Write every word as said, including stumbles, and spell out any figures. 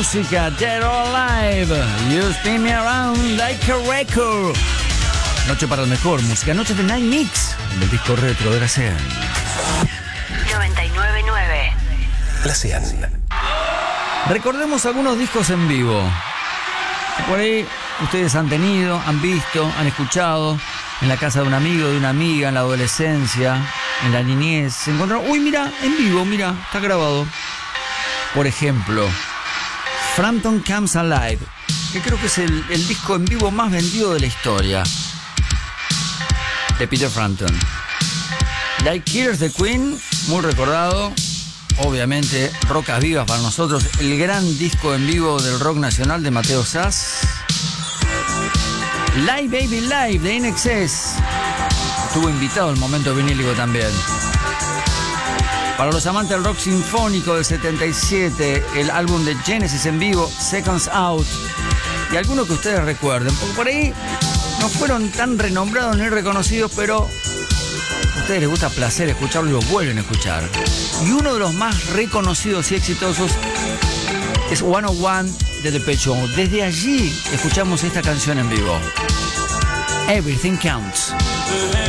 música, Dead or Alive, You Spin Me Around Like a Record. Noche para el mejor, música, noche de Night Mix, del disco retro de la C I A N. noventa y nueve punto nueve. La C I A N. Recordemos algunos discos en vivo. Por ahí ustedes han tenido, han visto, han escuchado en la casa de un amigo, de una amiga, en la adolescencia, en la niñez. Se encontraron, uy, mira, en vivo, mira, está grabado. Por ejemplo, Frampton Comes Alive, que creo que es el, el disco en vivo más vendido de la historia, de Peter Frampton. Like Killers the Queen, muy recordado. Obviamente, Rocas Vivas para nosotros, el gran disco en vivo del rock nacional de Mateo Sass. Live Baby Live de In Excess. Estuvo invitado al momento vinílico también. Para los amantes del rock sinfónico del setenta y siete, el álbum de Genesis en vivo, Seconds Out. Y algunos que ustedes recuerden, porque por ahí no fueron tan renombrados ni reconocidos, pero a ustedes les gusta placer escucharlo y lo vuelven a escuchar. Y uno de los más reconocidos y exitosos es ciento uno de Depeche Mode. Desde allí escuchamos esta canción en vivo. Everything Counts.